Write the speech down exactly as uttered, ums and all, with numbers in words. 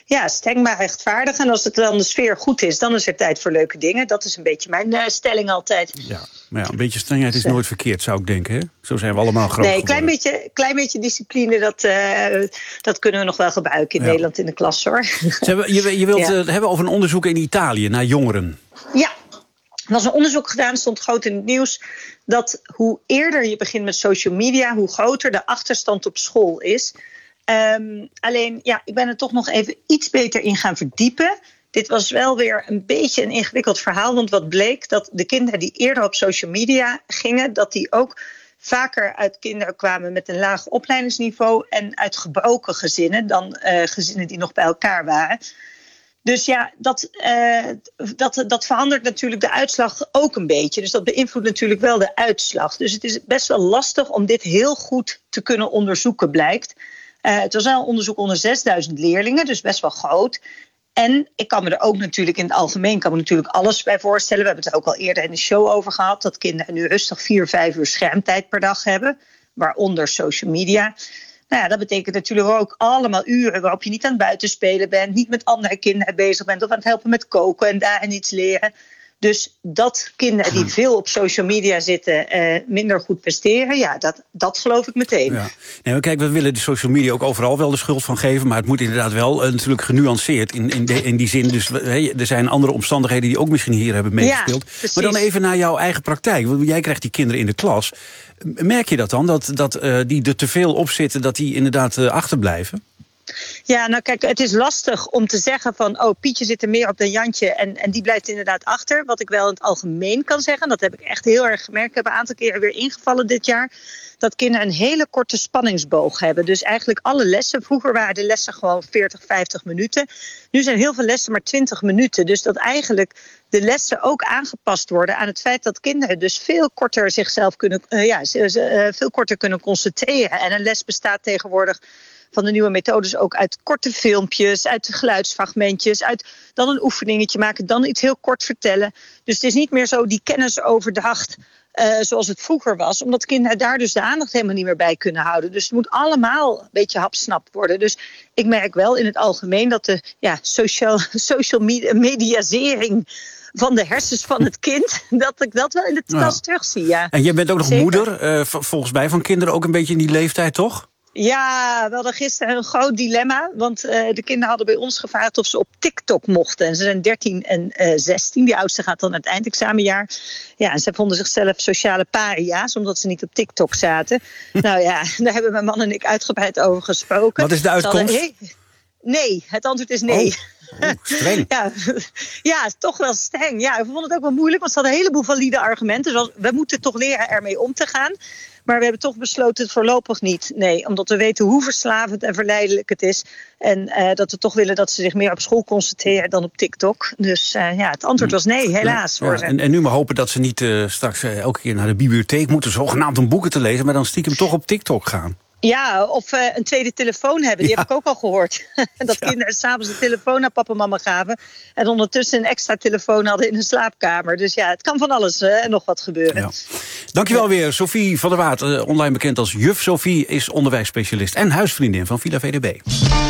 ja, streng maar rechtvaardig. En als het dan de sfeer goed is, dan is er tijd voor leuke dingen. Dat is een beetje mijn uh, stelling altijd. Ja, maar ja, een beetje strengheid is nooit verkeerd, zou ik denken. Hè? Zo zijn we allemaal groot Nee, een klein beetje, klein beetje discipline, dat, uh, dat kunnen we nog wel gebruiken in ja. Nederland in de klas, hoor. Ze, je, je wilt ja. het hebben over een onderzoek in Italië naar jongeren. Ja. Er was een onderzoek gedaan, stond groot in het nieuws, dat hoe eerder je begint met social media, hoe groter de achterstand op school is. Um, alleen, ja, ik ben er toch nog even iets beter in gaan verdiepen. Dit was wel weer een beetje een ingewikkeld verhaal, want wat bleek, dat de kinderen die eerder op social media gingen, dat die ook vaker uit kinderen kwamen met een laag opleidingsniveau en uit gebroken gezinnen dan uh, gezinnen die nog bij elkaar waren. Dus ja, dat, uh, dat, dat verandert natuurlijk de uitslag ook een beetje. Dus dat beïnvloedt natuurlijk wel de uitslag. Dus het is best wel lastig om dit heel goed te kunnen onderzoeken, blijkt. Uh, het was wel een onderzoek onder zesduizend leerlingen, dus best wel groot. En ik kan me er ook natuurlijk in het algemeen kan me natuurlijk alles bij voorstellen. We hebben het er ook al eerder in de show over gehad, dat kinderen nu rustig vier, vijf uur schermtijd per dag hebben, waaronder social media. Nou ja, dat betekent natuurlijk ook allemaal uren waarop je niet aan het buitenspelen bent, niet met andere kinderen bezig bent of aan het helpen met koken en daarin iets leren. Dus dat kinderen die veel op social media zitten uh, minder goed presteren, ja, dat, dat geloof ik meteen. Ja. Nee, maar kijk, we willen de social media ook overal wel de schuld van geven, maar het moet inderdaad wel uh, natuurlijk genuanceerd in, in, de, in die zin. Dus hey, er zijn andere omstandigheden die ook misschien hier hebben meegespeeld. Ja, maar dan even naar jouw eigen praktijk. Want jij krijgt die kinderen in de klas. Merk je dat dan, dat, dat uh, die er te veel op zitten, dat die inderdaad uh, achterblijven? Ja, nou kijk, het is lastig om te zeggen van, oh, Pietje zit er meer op dan Jantje en, en die blijft inderdaad achter. Wat ik wel in het algemeen kan zeggen, dat heb ik echt heel erg gemerkt. Ik heb een aantal keren weer ingevallen dit jaar, dat kinderen een hele korte spanningsboog hebben. Dus eigenlijk alle lessen, vroeger waren de lessen gewoon veertig, vijftig minuten. Nu zijn heel veel lessen maar twintig minuten. Dus dat eigenlijk de lessen ook aangepast worden aan het feit dat kinderen dus veel korter zichzelf kunnen, uh, ja, uh, veel korter kunnen concentreren. En een les bestaat tegenwoordig van de nieuwe methodes ook uit korte filmpjes, uit geluidsfragmentjes, uit dan een oefeningetje maken, dan iets heel kort vertellen. Dus het is niet meer zo die kennis overdag uh, zoals het vroeger was, omdat kinderen daar dus de aandacht helemaal niet meer bij kunnen houden. Dus het moet allemaal een beetje hapsnap worden. Dus ik merk wel in het algemeen dat de ja, social, social mediasering van de hersens van het kind, dat ik dat wel in de klas ja. terugzie. Ja. En jij bent ook nog Zeker. moeder, uh, volgens mij van kinderen ook een beetje in die leeftijd, toch? Ja, we hadden gisteren een groot dilemma. Want uh, de kinderen hadden bij ons gevraagd of ze op TikTok mochten. En ze zijn dertien en uh, zestien. Die oudste gaat dan naar het eindexamenjaar. Ja, en ze vonden zichzelf sociale paria's, omdat ze niet op TikTok zaten. Nou ja, daar hebben mijn man en ik uitgebreid over gesproken. Wat is de uitkomst? Hadden, hey, nee, het antwoord is nee. Oh. Oh, streng. Ja, ja, toch wel streng. Ja, we vonden het ook wel moeilijk, want ze hadden een heleboel valide argumenten. Zoals, we moeten toch leren ermee om te gaan. Maar we hebben toch besloten het voorlopig niet. Nee, omdat we weten hoe verslavend en verleidelijk het is. En uh, dat we toch willen dat ze zich meer op school concentreren dan op TikTok. Dus uh, ja, het antwoord was nee, helaas. Ja, ja, en, en nu maar hopen dat ze niet uh, straks uh, elke keer naar de bibliotheek moeten, zogenaamd om boeken te lezen, maar dan stiekem toch op TikTok gaan. Ja, of uh, een tweede telefoon hebben. Die ja. heb ik ook al gehoord. dat ja. kinderen s'avonds de telefoon naar papa en mama gaven. En ondertussen een extra telefoon hadden in hun slaapkamer. Dus ja, het kan van alles uh, en nog wat gebeuren. Ja. Dankjewel ja. weer, Sophie van der Waard. Uh, online bekend als Juf Sophie, is onderwijsspecialist en huisvriendin van Villa V D B.